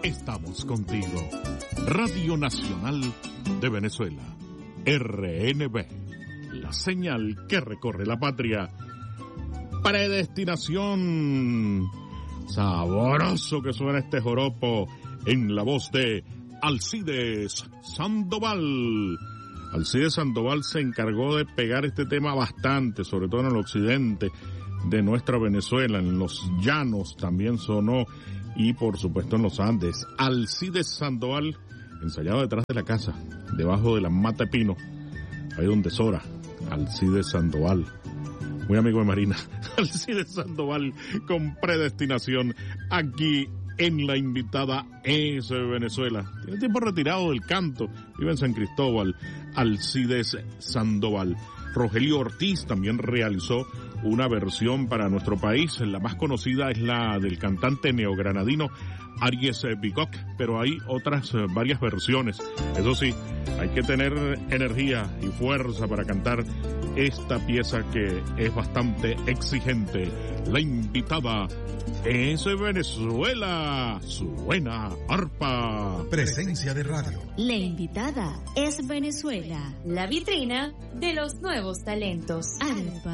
estamos contigo. Radio Nacional de Venezuela, RNB, la señal que recorre la patria. Predestinación. Sabroso que suena este joropo en la voz de Alcides Sandoval. Alcides Sandoval se encargó de pegar este tema bastante, sobre todo en el occidente de nuestra Venezuela, en los llanos también sonó y por supuesto en los Andes. Alcides Sandoval, ensayado detrás de la casa, debajo de la mata de pino, ahí donde Sora. Alcides Sandoval, muy amigo de Marina. Alcides Sandoval con Predestinación aquí en La Invitada es Venezuela. Tiene tiempo retirado del canto, vive en San Cristóbal. Alcides Sandoval. Rogelio Ortiz también realizó una versión para nuestro país. La más conocida es la del cantante neogranadino Aries Bicoc, pero hay otras varias versiones. Eso sí, hay que tener energía y fuerza para cantar esta pieza que es bastante exigente. La Invitada es Venezuela, suena arpa. Presencia de radio. La Invitada es Venezuela, la vitrina de los nuevos talentos. Arpa.